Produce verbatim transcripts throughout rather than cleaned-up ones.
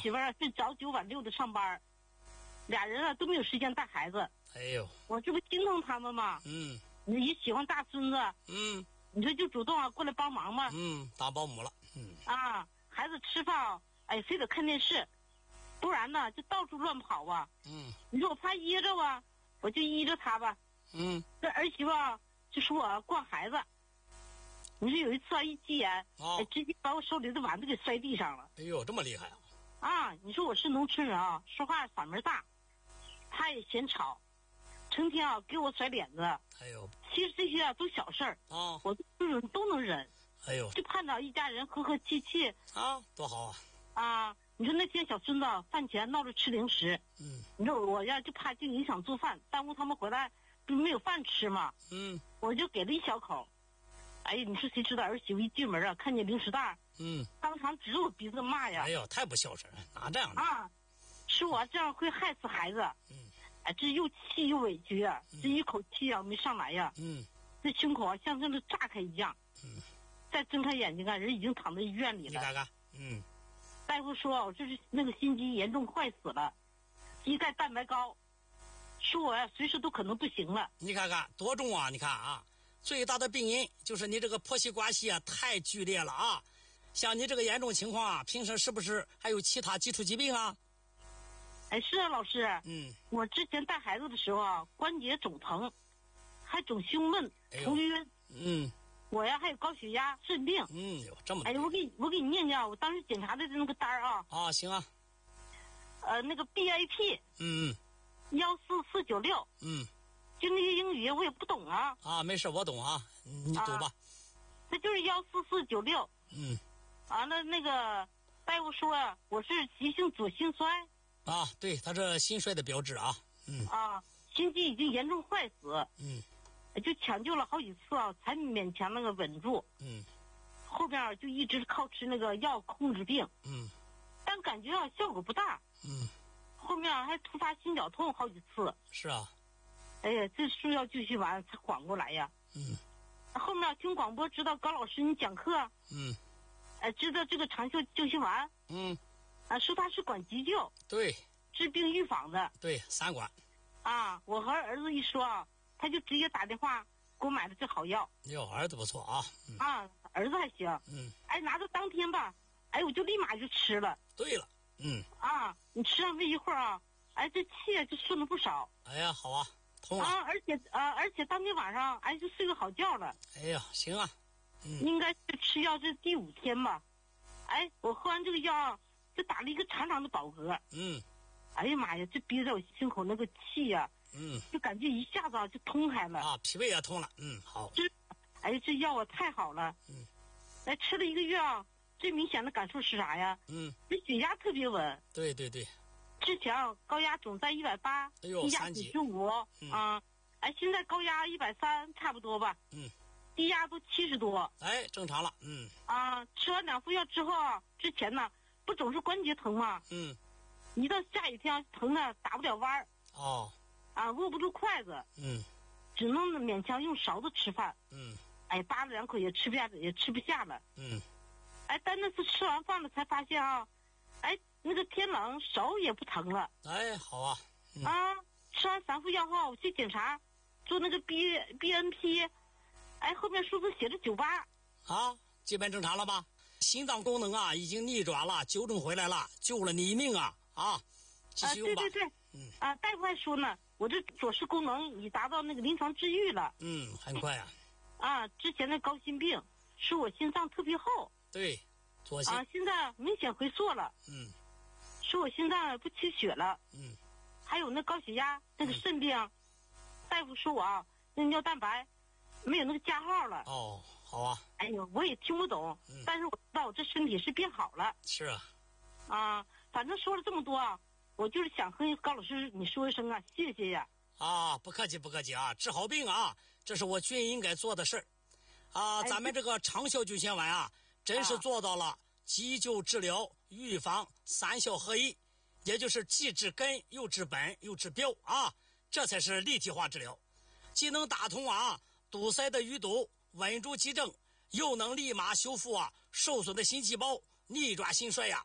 媳妇儿是早九晚六的上班，俩人啊都没有时间带孩子。 哎呦， 我这不心疼他们吗？ 嗯， 你喜欢大孙子， 嗯， 你说就主动啊过来帮忙嘛。 嗯，当保姆了，嗯啊，孩子吃饭，哎，非得看电视，不然呢就到处乱跑啊。 嗯， 你说我怕噎着啊，我就依着他吧。 嗯， 这儿媳妇啊就说我惯孩子。你说有一次啊，一急眼， 哦哎，直接把我手里的碗都给摔地上了。 哎呦，这么厉害啊！ 啊，你说我是农村人啊，说话嗓门大，他也嫌吵，成天啊给我甩脸子。 哎呦， 其实这些啊都小事儿， 啊， 我都能都能忍。 哎呦， 就盼着一家人和和气气啊，多好啊！ 啊！你说那天小孙子饭前闹着吃零食， 嗯你说我呀就怕就影响做饭，耽误他们回来不是没有饭吃吗？ 嗯我就给了一小口。哎呀，你说谁知道儿媳妇一进门啊，看见零食袋， 嗯， 当场指着我鼻子骂呀！ 哎呦，太不孝顺了，哪这样的？ 啊，说我这样会害死孩子。 嗯， 哎，这又气又委屈啊，这一口气啊没上来呀。 嗯， 这胸口啊像这个炸开一样。 嗯， 再睁开眼睛啊，人已经躺在医院里了。 你看看，嗯， 大夫说我这是那个心肌严重坏死了，肌钙蛋白高，说我呀随时都可能不行了。 你看看多重啊！你看啊，最大的病因就是你这个婆媳关系啊太剧烈了啊！像你这个严重情况啊，平时是不是还有其他基础疾病啊？ 哎，是啊，老师， 嗯， 我之前带孩子的时候啊，关节总疼，还总胸闷、 哎呦头晕。 嗯我呀还有高血压、肾病。 嗯，有这么哎，我给你我给你念念我当时检查的那个单儿啊， 啊，行啊， 呃，那个 B A P 嗯幺四四九六， 嗯就那些英语我也不懂啊， 啊，没事，我懂啊，你读吧。 那就是幺四四九六。 嗯完了，那个大夫说啊，我是急性左心衰啊，对，他这心衰的标志啊。嗯啊，心肌已经严重坏死， 嗯就抢救了好几次啊，才勉强那个稳住。 嗯后边就一直靠吃那个药控制病， 嗯但感觉啊效果不大。 嗯， 后面还突发心绞痛好几次。 是啊。 哎呀，这输药休息完才缓过来呀。 嗯后面听广播知道高老师你讲课， 嗯哎，知道这个长效救心丸， 嗯， 啊，说他是管急救、 对治病预防的。 对，三管。 啊，我和儿子一说啊，他就直接打电话给我买了这好药。 哟，儿子不错啊。嗯啊，儿子还行。 嗯， 哎，拿到当天吧，哎，我就立马就吃了。 对了，嗯， 啊，你吃上这一会儿啊，哎，这气啊就顺了不少。 哎呀，好啊，通了。 啊，而且啊，而且当天晚上哎就睡个好觉了。 哎呀，行啊。嗯， 应该是吃药这第五天吧。哎，我喝完这个药就打了一个长长的饱嗝。 嗯， 哎呀妈呀，这逼着我胸口那个气呀、啊， 嗯， 就感觉一下子啊就通开了啊，脾胃也通了。嗯，好。 这，哎，这药啊太好了。 嗯， 哎，吃了一个月啊，最明显的感受是啥呀？ 嗯， 这血压特别稳。 对对对。 之前啊高压总在一百八， 哎呦， 低压九十五啊，哎，现在高压一百三差不多吧。 嗯。 低压都七十多， 哎，正常了。嗯啊，吃完两副药之后啊，之前呢不总是关节疼吗？ 嗯， 一到下雨天疼的打不了弯儿。 哦。 啊，握不住筷子。 嗯， 只能勉强用勺子吃饭。 嗯， 哎，扒了两口也吃不下，也吃不下了。 嗯， 哎，但那次吃完饭了才发现啊，哎，那个天冷手也不疼了。 哎，好啊。嗯、 啊，吃完三副药后我去检查，做那个 B B N P。哎，后面数字写着九八， 啊，基本正常了吧？心脏功能啊已经逆转了，纠正回来了，救了你一命啊！啊，继续用吧。 啊、对对对， 嗯， 啊，大夫还说呢，我这左室功能已达到那个临床治愈了。 嗯，很快啊。 啊，之前的高心病，说我心脏特别厚。 对，左心。 啊，现在明显回缩了。 嗯， 说我心脏不缺血了。 嗯， 还有那高血压，那个肾病，嗯、大夫说我啊，那尿蛋白。没有那个加号了。 哦，好啊。 哎呦，我也听不懂，嗯、但是我知道我这身体是变好了。 是啊。 啊，反正说了这么多啊，我就是想和高老师你说一声啊，谢谢呀。 啊，不客气不客气啊，治好病啊，这是我军应该做的事儿。啊，咱们这个长效救心丸啊，真是做到了急救治疗、预防三效合一，也就是既治根又治本又治标啊，这才是立体化治疗，既能打通啊堵塞的淤堵，稳住急症，又能立马修复啊受损的心细胞，逆转心衰呀、啊，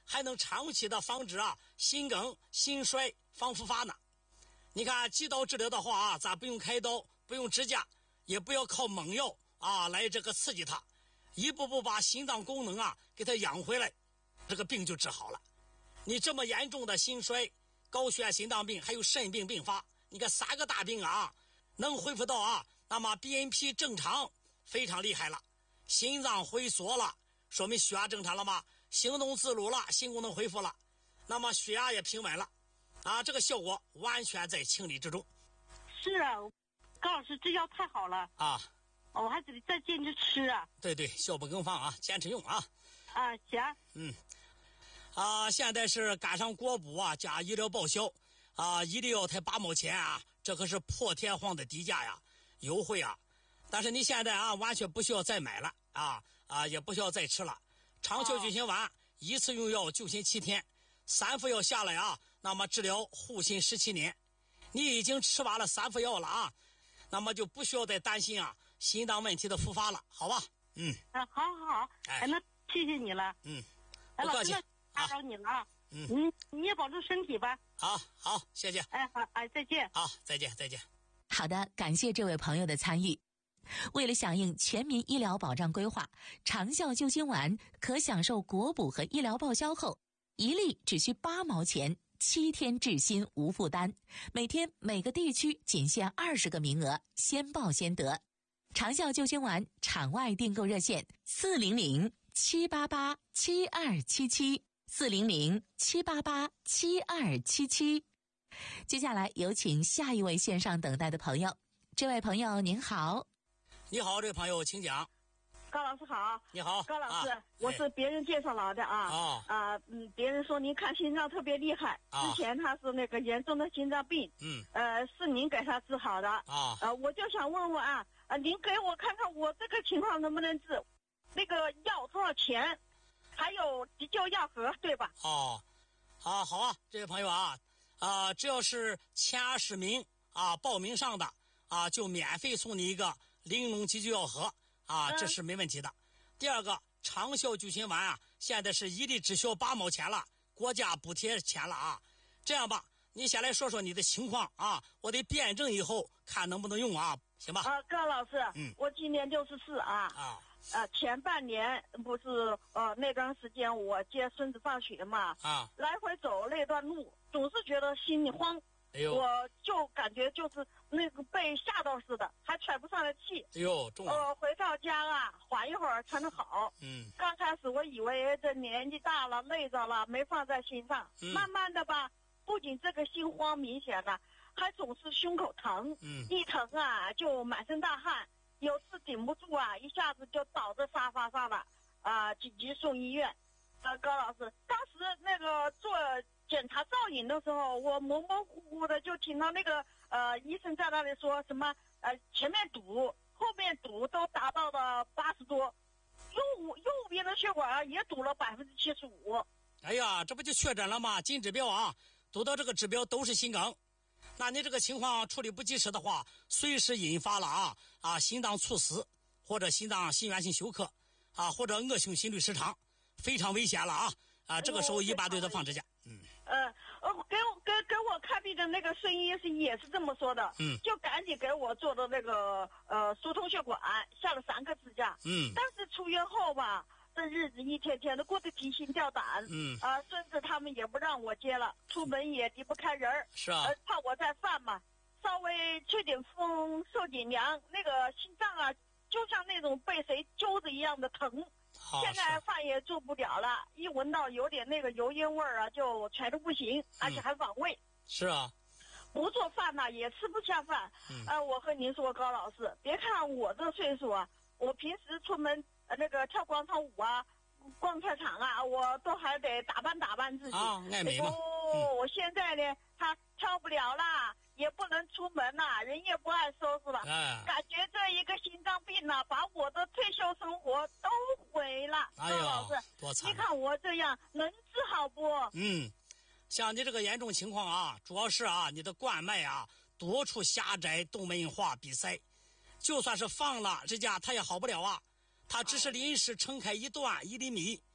还能长期的防止啊心梗、心衰、防复发呢。你看鸡刀治疗的话啊，咱不用开刀，不用支架，也不要靠猛药啊来这个刺激它，一步步把心脏功能啊给它养回来，这个病就治好了。你这么严重的心衰、高血压、心脏病还有肾病并发，你看三个大病啊能恢复到啊那么 B N P 正常，非常厉害了。心脏回缩了，说明血压正常了吗？行动自如了，心功能恢复了，那么血压也平稳了啊，这个效果完全在情理之中。 是啊，高老师这药太好了啊， 我还得再坚持吃啊。 对对，效不更放啊，坚持用啊。 啊，行。 嗯，啊，现在是赶上国补啊加医疗报销啊，一粒药才八毛钱啊，这可是破天荒的低价呀，优惠啊。但是你现在啊，完全不需要再买了啊啊，也不需要再吃了。长效救心丸、哦、一次用药救心七天，三副药下来啊，那么治疗护心十七年。你已经吃完了三副药了啊，那么就不需要再担心啊心脏问题的复发了，好吧？嗯。 啊，好好好，哎，那谢谢你了。 嗯， 哎，老师，打扰你了啊。嗯，你你也保重身体吧。 好，好，谢谢。 哎，好，哎，再见。 好，再见，再见。 好的，感谢这位朋友的参与。为了响应全民医疗保障规划，长效救心丸可享受国补和医疗报销后，一粒只需八毛钱，七天治心无负担。每天每个地区仅限二十个名额，先报先得。长效救心丸场外订购热线：四零零七八八七二七七，四零零七八八七二七七。接下来有请下一位线上等待的朋友。这位朋友您好。 你好，这位朋友请讲。 高老师好。 你好， 高老师， 啊、 我是别人介绍来的啊。 哦、 啊，嗯，别人说您看心脏特别厉害， 哦、 之前他是那个严重的心脏病， 嗯， 呃，是您给他治好的。 啊、 哦，呃，我就想问问啊，啊，您给我看看我这个情况能不能治？那个药多少钱？还有急救药盒，对吧？ 哦，啊，好啊，这位朋友啊，啊，只要是前二十名啊报名上的啊，就免费送你一个玲珑急救药盒啊，这是没问题的。嗯、第二个，长效救心丸啊，现在是一粒只需要八毛钱了，国家补贴钱了啊。这样吧，你先来说说你的情况啊，我得辩证以后看能不能用啊，行吧？ 啊，高老师， 嗯， 我今年六十四啊。 啊。 呃，前半年不是呃那段时间我接孙子放学嘛， 啊， 来回走那段路，总是觉得心里慌。 哎呦， 我就感觉就是那个被吓到似的，还喘不上来气。 哎呦，重了。 呃，回到家啊，缓一会儿才能好。 嗯。 刚开始我以为这年纪大了累着了，没放在心上。 嗯。 慢慢的吧，不仅这个心慌明显了，还总是胸口疼。 嗯。 一疼啊，就满身大汗。有次顶不住啊，一下子就倒在沙发上了，啊、呃，紧急送医院。呃，高老师，当时那个做检查造影的时候，我模模糊糊的就听到那个呃医生在那里说什么呃前面堵，后面堵都达到了八十多，右右边的血管也堵了百分之七十五。 哎呀，这不就确诊了吗？金指标啊，堵到这个指标都是心梗。那你这个情况处理不及时的话，随时引发了啊啊心脏猝死，或者心脏心源性休克，啊或者恶性心律失常，非常危险了啊啊！这个时候一般都得放支架。嗯。 呃呃，给我给给我看病的那个孙医师也是这么说的。 嗯。 就赶紧给我做的那个呃疏通血管，下了三个支架。 嗯。 但是出院后吧，这日子一天天的过得提心吊胆。 嗯。 啊、呃，孙子他们也不让我接了，出门也离不开人儿。 是啊。 呃，怕我再犯嘛，稍微吹点风，受点凉，那个心脏啊，就像那种被谁揪着一样的疼。现在饭也做不了了，一闻到有点那个油烟味儿啊，就全都不行，而且还反胃。嗯、 是啊。 不做饭呢，也吃不下饭。 嗯。 呃，我和您说，高老师，别看我这岁数啊，我平时出门呃那个跳广场舞啊，逛菜场啊，我都还得打扮打扮自己。 啊，爱美嘛。 哦、嗯，我现在呢，他跳不了啦，也不能出门啦，人也不爱收拾了。 哎。 感觉这一个心脏病呢、啊，把我的退休生活都毁了。 哎呀， 老师， 多惨！ 你看我这样能治好不？ 嗯，像你这个严重情况啊，主要是啊，你的冠脉啊多处狭窄，动脉硬化闭塞，就算是放了支架，它也好不了啊。它只是临时撑开一段一厘米，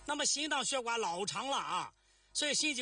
那么心脏血管老长了啊，所以心肌